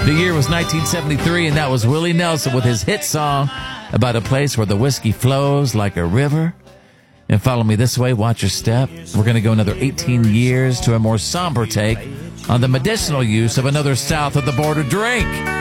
The year was 1973, and that was Willie Nelson with his hit song about a place where the whiskey flows like a river. And Follow Me This Way, Watch Your Step. We're going to go another 18 years to a more somber take on the medicinal use of another south of the border drink.